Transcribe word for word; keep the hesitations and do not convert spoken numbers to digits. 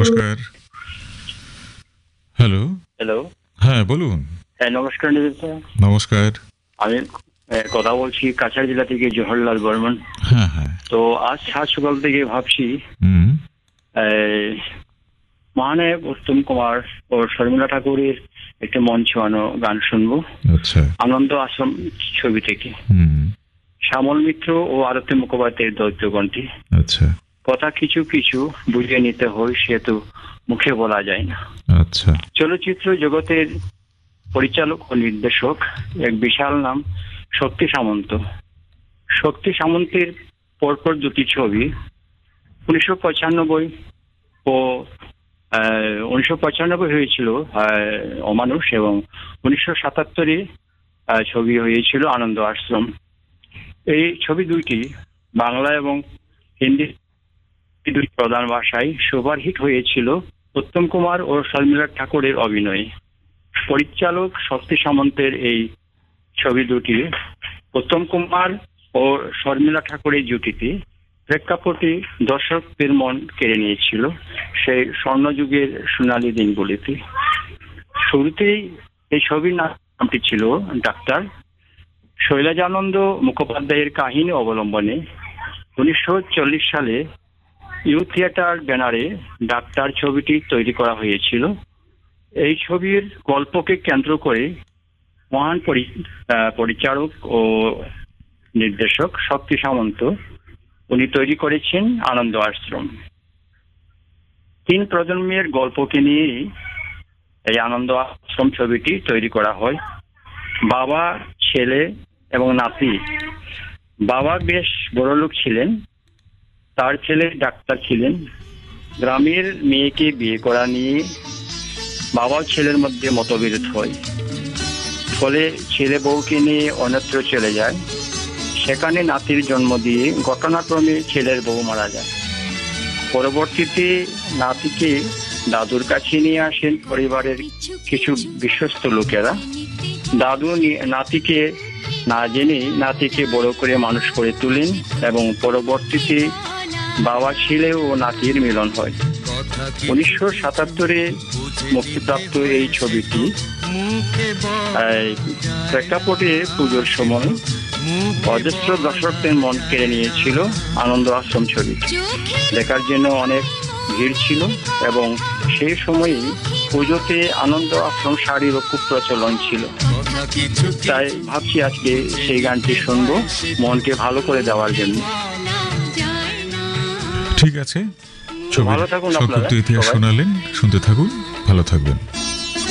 নমস্কার। Hello. Hello. হ্যাঁ, বলুন। হ্যাঁ, নমস্কার নিবেদিত স্যার। নমস্কার। আমি এ কথা বলছি কাছাড় জেলা থেকে জওহরলাল বর্মন। হ্যাঁ, হ্যাঁ। তো আজ সাত সকাল থেকে ভাবছি হুম। এই মহানায়ক উত্তম কুমার ও শর্মিলা ঠাকুরের একটা মন ছোঁয়ানো গান শুনবো। আচ্ছা। আনন্দ আশ্রম ছবি থেকে। হুম। শ্যামল মিত্র ও আরতি মুখোপাধ্যায়ের দ্বৈত কণ্ঠে। আচ্ছা। কথা কিছু কিছু বুঝে নিতে হয়, সে তো মুখে বলা যায় না। আচ্ছা। চলচ্চিত্র জগতের পরিচালক ও নির্দেশক এক বিশাল নাম শক্তি সামন্ত। শক্তি সামন্তের পরপর দুটি ছবি উনিশশো পঁচানব্বই ও উনিশশো পঁচানব্বই হয়েছিল অমানুষ, এবং উনিশশো সাতাত্তরে ছবি হয়েছিল আনন্দ আশ্রম। এই ছবি দুইটি বাংলা এবং হিন্দি দুই প্রধান ভাষায় সুপারহিট হয়েছিল উত্তম কুমার ও শর্মিলা ঠাকুরের অভিনয়ে। পরিচালক শক্তি সামন্তের এই ছবি দুটি উত্তম কুমার ও শর্মিলা ঠাকুরের জুটিতে প্রেক্ষাপটে দর্শকদের মন কেড়ে নিয়েছিল সেই স্বর্ণযুগের সোনালী দিনগুলিতে। শুরুতেই এই ছবির নামটি ছিল ডাক্তার। শৈলজানন্দ মুখোপাধ্যায়ের কাহিনী অবলম্বনে উনিশশো চল্লিশ সালে ইউ থিয়েটার ব্যানারে ডাক্তার ছবিটি তৈরি করা হয়েছিল। এই ছবির গল্পকে কেন্দ্র করে মহান পরিচালক ও নির্দেশক শক্তি সামন্ত উনি তৈরি করেছেন আনন্দ আশ্রম। তিন প্রজন্মের গল্পকে নিয়ে এই আনন্দ আশ্রম ছবিটি তৈরি করা হয়। বাবা, ছেলে এবং নাতি। বাবা বেশ বড়লোক ছিলেন, তার ছেলে ডাক্তার ছিলেন। গ্রামের মেয়েকে বিয়ে করা নিয়ে বাবা ছেলের মধ্যে মতবিরোধ হয়, ফলে ছেলে বউকে নিয়ে অন্যত্র চলে যায়। সেখানে নাতির জন্ম দিয়ে ঘটনাক্রমে ছেলের বউ মারা যায়। পরবর্তীতে নাতিকে দাদুর কাছে নিয়ে আসেন পরিবারের কিছু বিশ্বস্ত লোকেরা। দাদু নাতিকে না জেনে নাতিকে বড় করে মানুষ করে তুলেন, এবং পরবর্তীতে বাবা ছেলে ও নাতির মিলন হয়। উনিশশো সাতাত্তরে মুক্তিপ্রাপ্ত এই ছবিটি প্রেক্ষাপটে পুজোর সময় অজস্র দর্শকদের মন কেড়ে নিয়েছিল আনন্দ আশ্রম ছবি দেখার জন্য অনেক ভিড় ছিল, এবং সেই সময়ই পুজোতে আনন্দ আশ্রম শাড়িরও খুব প্রচলন ছিল। তাই ভাবছি আজকে সেই গানটি শুনবো মনকে ভালো করে দেওয়ার জন্য। ঠিক আছে, ভালো থাকুন আপনারা। আপনারা ইতিহাস শোনালেন, শুনতে থাকুন, ভালো থাকবেন।